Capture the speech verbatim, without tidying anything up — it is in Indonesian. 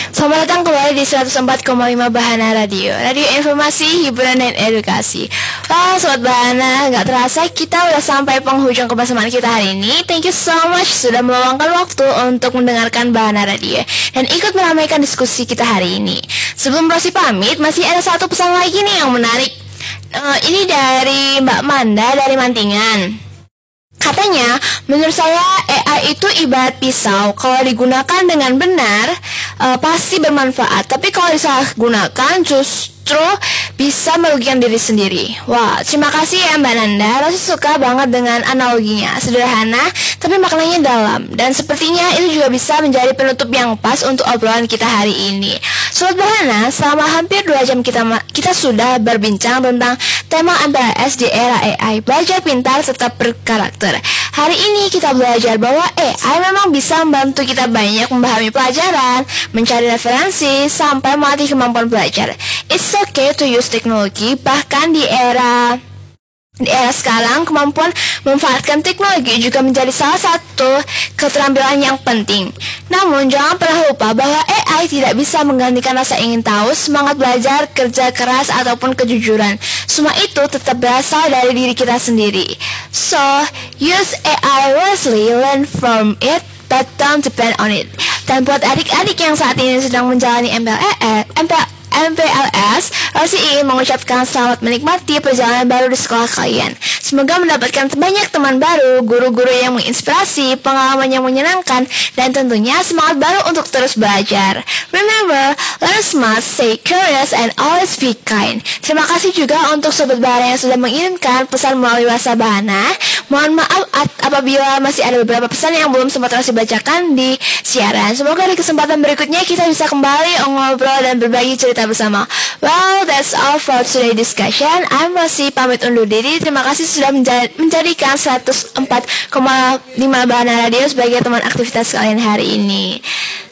Selamat datang kembali di seratus empat koma lima Bahana Radio, radio informasi, hiburan, dan edukasi. Wah, Sobat Bahana, gak terasa kita udah sampai penghujung kebersamaan kita hari ini. Thank you so much sudah meluangkan waktu untuk mendengarkan Bahana Radio dan ikut meramaikan diskusi kita hari ini. Sebelum Rosi pamit, masih ada satu pesan lagi nih yang menarik. uh, Ini dari Mbak Manda dari Mantingan. Katanya, menurut saya A I itu ibarat pisau. Kalau digunakan dengan benar, uh, pasti bermanfaat. Tapi kalau disalahgunakan, justru bisa merugikan diri sendiri. Wah, terima kasih ya Mbak Nanda. Rosi suka banget dengan analoginya. Sederhana, tapi maknanya dalam. Dan sepertinya itu juga bisa menjadi penutup yang pas untuk obrolan kita hari ini. Sobat Bahana, selama hampir dua jam kita kita sudah berbincang tentang tema M P L S di era A I, belajar pintar serta berkarakter. Hari ini kita belajar bahwa A I memang bisa membantu kita banyak memahami pelajaran, mencari referensi, sampai melatih kemampuan belajar. It's okay to use teknologi, bahkan di era Di era sekarang, kemampuan memanfaatkan teknologi juga menjadi salah satu keterampilan yang penting. Namun, jangan pernah lupa bahwa A I tidak bisa menggantikan rasa ingin tahu, semangat belajar, kerja keras, ataupun kejujuran. Semua itu tetap berasal dari diri kita sendiri. So, use A I wisely, learn from it, but don't depend on it. Dan buat adik-adik yang saat ini sedang menjalani M P L S, M P L S, Rosi ingin mengucapkan selamat menikmati perjalanan baru di sekolah kalian. Semoga mendapatkan banyak teman baru, guru-guru yang menginspirasi, pengalaman yang menyenangkan, dan tentunya semangat baru untuk terus belajar. Remember, learn smart, stay curious, and always be kind. Terima kasih juga untuk Sobat Bahana yang sudah mengirimkan pesan melalui WhatsApp Bahana. Mohon maaf apabila masih ada beberapa pesan yang belum sempat Rosi bacakan di siaran. Semoga di kesempatan berikutnya kita bisa kembali ngobrol dan berbagi cerita bersama. Well, that's all for today's discussion. I'm Rosi, pamit undur diri. Terima kasih sudah menja- menjadikan seratus empat koma lima Bahana Radio sebagai teman aktivitas kalian hari ini.